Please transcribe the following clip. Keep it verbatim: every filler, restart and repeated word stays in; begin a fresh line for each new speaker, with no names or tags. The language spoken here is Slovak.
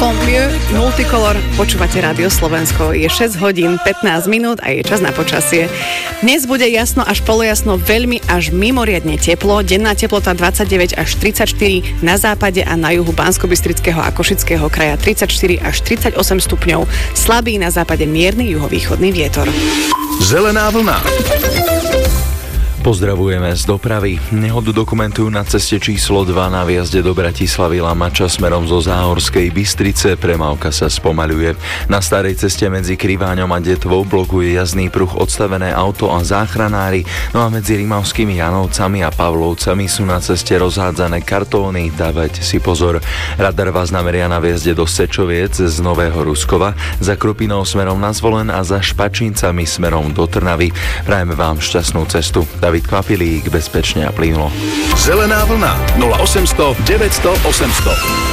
Fondlieu, Multicolor, počúvate Rádio Slovensko. Je šesť hodín pätnásť minút a je čas na počasie. Dnes bude jasno až polojasno, veľmi až mimoriadne teplo. Denná teplota dvadsaťdeväť až tridsaťštyri, na západe a na juhu Banskobystrického a Košického kraja tridsaťštyri až tridsaťosem stupňov. Slabý na západe mierny juhovýchodný vietor.
Zelená vlna.
Pozdravujeme z dopravy. Nehodu dokumentujú na ceste číslo dva na výjazde do Bratislavy Lamača smerom zo Záhorskej Bystrice. Premávka sa spomaľuje. Na starej ceste medzi Kriváňom a Detvou blokuje jazdný pruh odstavené auto a záchranári. No a medzi Rimavskými Janovcami a Pavlovcami sú na ceste rozhádzané kartóny. Dávajte si pozor. Radar vás nameria na výjazde do Sečoviec z Nového Ruskova, za Krupinou smerom na Zvolen a za Špačincami smerom do Trnavy. Prajeme vám šťastnú cestu. David Kvapilík, bezpečne a plynulo.
Zelená vlna nula osemsto deväťsto osemsto.